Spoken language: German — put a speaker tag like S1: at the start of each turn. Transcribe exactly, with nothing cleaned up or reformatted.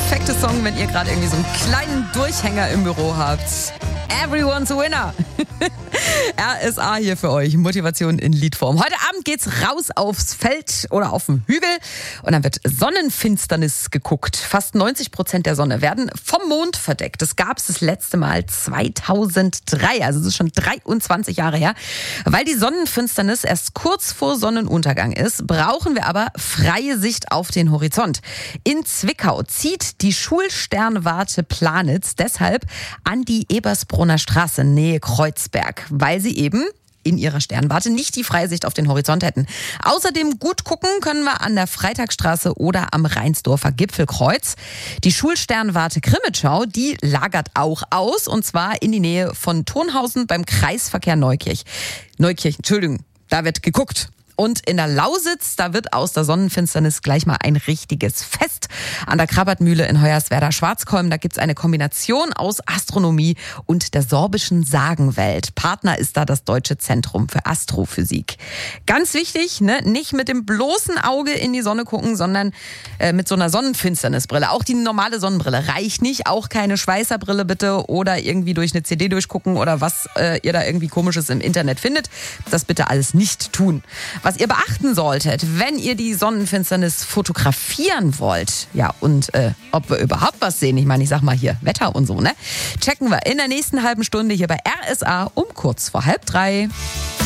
S1: perfekte Song, wenn ihr gerade irgendwie so einen kleinen Durchhänger im Büro habt. Everyone's a winner. R S A hier für euch. Motivation in Liedform. Heute Abend geht's raus aufs Feld oder auf den Hügel und dann wird Sonnenfinsternis geguckt. Fast neunzig Prozent der Sonne werden vom Mond verdeckt. Das gab es das letzte Mal zweitausenddrei, also das ist schon dreiundzwanzig Jahre her. Weil die Sonnenfinsternis erst kurz vor Sonnenuntergang ist, brauchen wir aber freie Sicht auf den Horizont. In Zwickau zieht die Schulsternwarte Planitz deshalb an die Ebersbrunner Straße, Nähe Kreuzberg, weil sie eben in ihrer Sternwarte nicht die Freisicht auf den Horizont hätten. Außerdem gut gucken können wir an der Freitagsstraße oder am Rheinsdorfer Gipfelkreuz. Die Schulsternwarte Grimmitschau, die lagert auch aus, und zwar in die Nähe von Turnhausen beim Kreisverkehr Neukirch. Neukirch, Entschuldigung, da wird geguckt. Und in der Lausitz, da wird aus der Sonnenfinsternis gleich mal ein richtiges Fest. An der Krabbertmühle in Hoyerswerda-Schwarzkolm, da gibt's eine Kombination aus Astronomie und der sorbischen Sagenwelt. Partner ist da das Deutsche Zentrum für Astrophysik. Ganz wichtig, ne, nicht mit dem bloßen Auge in die Sonne gucken, sondern äh, mit so einer Sonnenfinsternisbrille. Auch die normale Sonnenbrille reicht nicht, auch keine Schweißerbrille bitte oder irgendwie durch eine C D durchgucken oder was äh, ihr da irgendwie Komisches im Internet findet. Das bitte alles nicht tun. Was ihr beachten solltet, wenn ihr die Sonnenfinsternis fotografieren wollt, ja, und äh, ob wir überhaupt was sehen, ich meine, ich sag mal hier Wetter und so, ne? Checken wir in der nächsten halben Stunde hier bei R S A um kurz vor halb drei.